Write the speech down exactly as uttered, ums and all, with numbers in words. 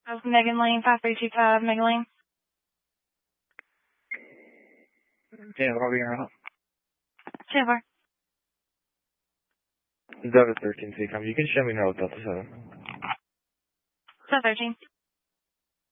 Of Megan Lane, five three two five, Megan Lane. Yeah, what are we on? ten four. Delta thirteen, C-Com. You can show me now with Delta seven. So thirteen.